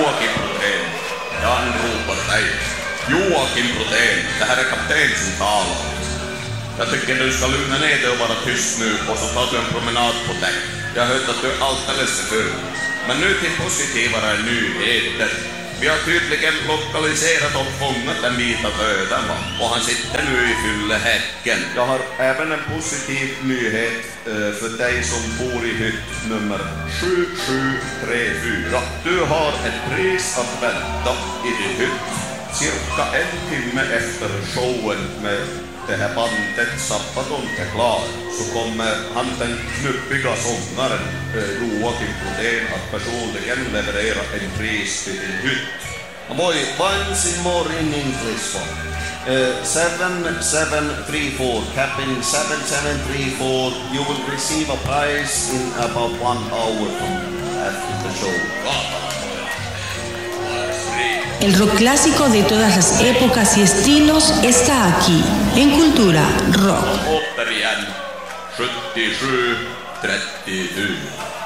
Joakim Brotén. Ja, han ropar dig. Joakim Brotén, det här är kapten som talar. Jag tycker du ska lugna ner dig och vara tyst nu och så tar du en promenad på däck. Jag har hört att du är alldeles för full. Men nu till positivare nyheter. Vi har tydligen lokaliserat och fångat den vita döden, och han sitter nu i fyllehäcken. Jag har även en positiv nyhet för dig som bor i hytt nummer 7734. Du har ett pris att vänta i din hytt. Cirka en timme efter showen med det här bandet Sabaton är klar, så kommer han, den knuppiga sångaren Joakim Brotén, att personligen leverera en pris till din hytt. Boy, once more in English one. 7734, Captain 7734, you will receive a prize in about 1 hour from after the show. El rock clásico de todas las épocas y estilos está aquí, en Cultura Rock. Återigen, 77-37.